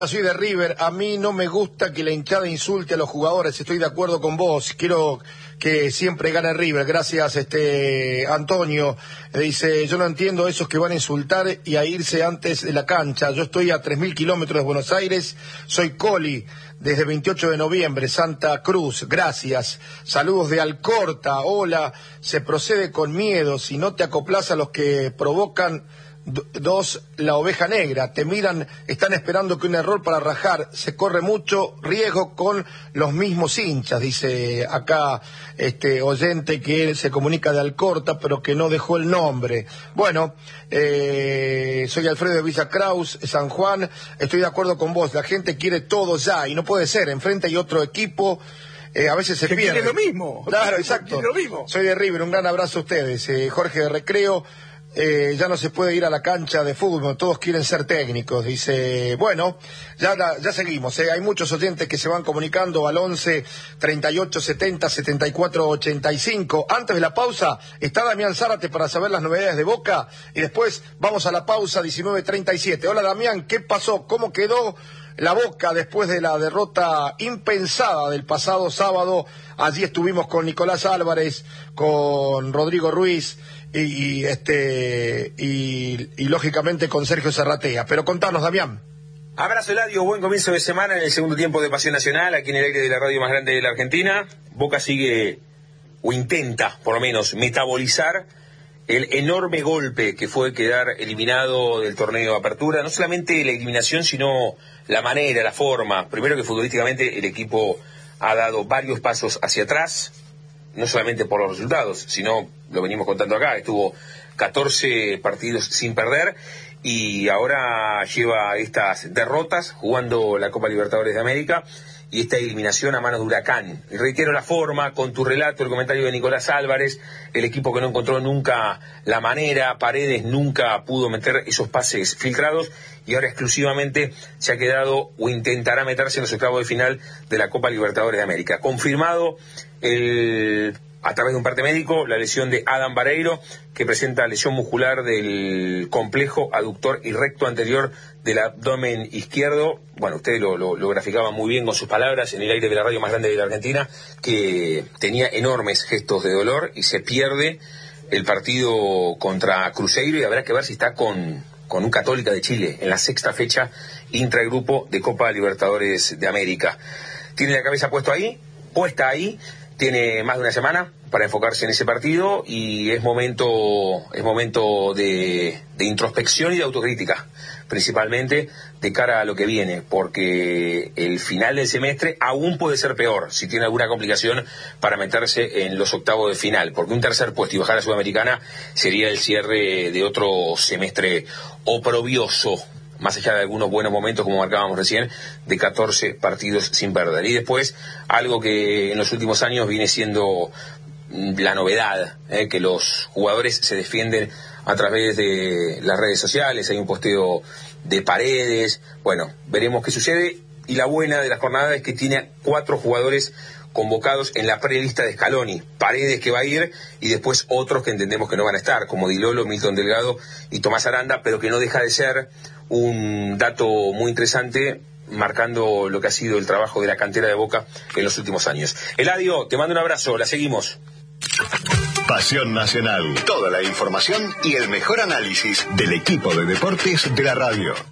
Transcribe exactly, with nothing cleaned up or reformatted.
Soy de River, a mí no me gusta que la hinchada insulte a los jugadores, estoy de acuerdo con vos, quiero que siempre gane River, gracias este Antonio. Dice, yo no entiendo esos que van a insultar y a irse antes de la cancha, yo estoy a tres mil kilómetros de Buenos Aires, soy Coli, desde veintiocho de noviembre, Santa Cruz, gracias. Saludos de Alcorta, hola, se procede con miedo, si no te acoplas a los que provocan. Dos, la oveja negra, te miran, están esperando que un error para rajar, se corre mucho riesgo con los mismos hinchas, dice acá este oyente que se comunica de Alcorta, pero que no dejó el nombre. Bueno, eh, soy Alfredo de Villa Kraus, San Juan, estoy de acuerdo con vos, la gente quiere todo ya, y no puede ser, enfrente hay otro equipo. Eh, a veces se que pierde. Quiere lo mismo. Claro, exacto. Lo mismo. Soy de River, un gran abrazo a ustedes. Eh, Jorge de Recreo. Eh, ya no se puede ir a la cancha de fútbol, todos quieren ser técnicos, dice, bueno, ya, ya seguimos, eh. Hay muchos oyentes que se van comunicando al once, treinta y ocho, setenta, setenta y cuatro, ochenta y cinco. Antes de la pausa está Damián Zárate para saber las novedades de Boca y después vamos a la pausa diecinueve treinta y siete. Hola Damián, ¿qué pasó? ¿Cómo quedó la Boca después de la derrota impensada del pasado sábado? Allí estuvimos con Nicolás Álvarez, con Rodrigo Ruiz y, y este y, y lógicamente con Sergio Serratea. Pero contanos, Damián. Abrazo Eladio, buen comienzo de semana en el segundo tiempo de Pasión Nacional, aquí en el aire de la radio más grande de la Argentina. Boca sigue, o intenta por lo menos, metabolizar el enorme golpe que fue quedar eliminado del torneo de Apertura. No solamente la eliminación, sino la manera, la forma. Primero que futbolísticamente el equipo ha dado varios pasos hacia atrás, no solamente por los resultados, sino, lo venimos contando acá, estuvo catorce partidos sin perder y ahora lleva estas derrotas jugando la Copa Libertadores de América y esta eliminación a manos de Huracán. Y reitero la forma, con tu relato, el comentario de Nicolás Álvarez, el equipo que no encontró nunca la manera, Paredes nunca pudo meter esos pases filtrados y ahora exclusivamente se ha quedado o intentará meterse en los octavos de final de la Copa Libertadores de América. Confirmado el, a través de un parte médico la lesión de Adam Vareiro, que presenta lesión muscular del complejo aductor y recto anterior del abdomen izquierdo. Bueno, usted lo, lo, lo graficaba muy bien con sus palabras en el aire de la radio más grande de la Argentina, que tenía enormes gestos de dolor y se pierde el partido contra Cruzeiro y habrá que ver si está con, con un Católica de Chile en la sexta fecha intragrupo de Copa Libertadores de América. Tiene la cabeza puesto ahí, puesta ahí, tiene más de una semana para enfocarse en ese partido y es momento es momento de, de introspección y de autocrítica, principalmente de cara a lo que viene, porque el final del semestre aún puede ser peor si tiene alguna complicación para meterse en los octavos de final, porque un tercer puesto y bajar a Sudamericana sería el cierre de otro semestre oprobioso, más allá de algunos buenos momentos, como marcábamos recién, de catorce partidos sin perder. Y después, algo que en los últimos años viene siendo la novedad, eh, que los jugadores se defienden a través de las redes sociales, hay un posteo de Paredes, bueno, veremos qué sucede, y la buena de la jornada es que tiene cuatro jugadores convocados en la prelista de Scaloni, Paredes que va a ir y después otros que entendemos que no van a estar, como Di Lolo, Milton Delgado y Tomás Aranda, pero que no deja de ser un dato muy interesante marcando lo que ha sido el trabajo de la cantera de Boca en los últimos años. Eladio, te mando un abrazo, la seguimos. Pasión Nacional, toda la información y el mejor análisis del equipo de deportes de la radio.